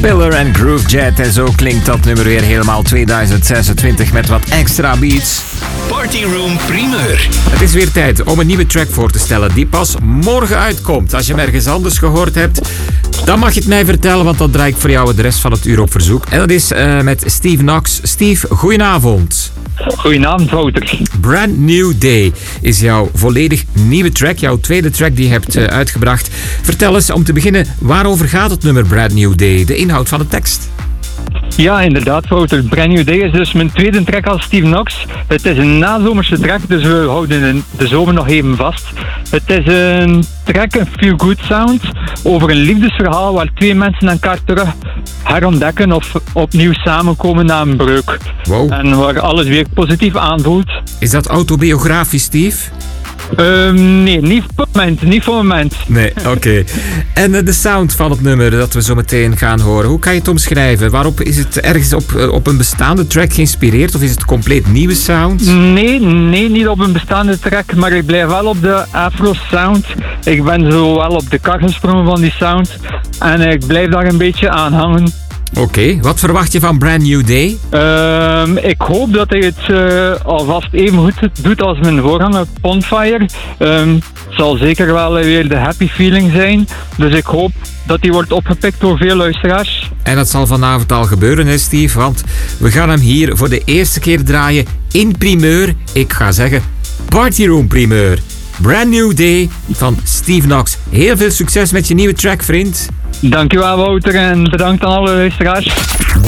Spiller en Groove Jet. En zo klinkt dat nummer weer helemaal 2026 met wat extra beats. Party Room primeur. Het is weer tijd om een nieuwe track voor te stellen die pas morgen uitkomt. Als je hem ergens anders gehoord hebt, dan mag je het mij vertellen, want dan draai ik voor jou de rest van het uur op verzoek. En dat is met Steve Knox. Steve, goedenavond. Goedenavond, Wouter. Brand New Day is jouw volledig nieuwe track, jouw tweede track die je hebt uitgebracht. Vertel eens, om te beginnen, waarover gaat het nummer Brand New Day, de inhoud van de tekst? Ja, inderdaad, Wouter. Brand New Day is dus mijn tweede track als Steve Knox. Het is een nazomerse track, dus we houden de zomer nog even vast. Het is een track, een feel-good sound, over een liefdesverhaal waar twee mensen elkaar terug herontdekken of opnieuw samenkomen na een breuk. Wow. En waar alles weer positief aanvoelt. Is dat autobiografisch, Steve? Nee, niet voor het moment. Nee, oké. En de sound van het nummer dat we zo meteen gaan horen, hoe kan je het omschrijven? Waarop is het ergens op een bestaande track geïnspireerd of is het compleet nieuwe sound? Nee, niet op een bestaande track, maar ik blijf wel op de afro sound. Ik ben zo wel op de kar gesprongen van die sound en ik blijf daar een beetje aan hangen. Oké, wat verwacht je van Brand New Day? Ik hoop dat hij het alvast even goed doet als mijn voorganger Bonfire. Het zal zeker wel weer de happy feeling zijn. Dus ik hoop dat hij wordt opgepikt door veel luisteraars. En dat zal vanavond al gebeuren, hè Steve? Want we gaan hem hier voor de eerste keer draaien in primeur. Ik ga zeggen Party Room primeur. Brand New Day van Steve Knox. Heel veel succes met je nieuwe track, vriend. Dankjewel, Wouter, en bedankt aan alle luisteraars.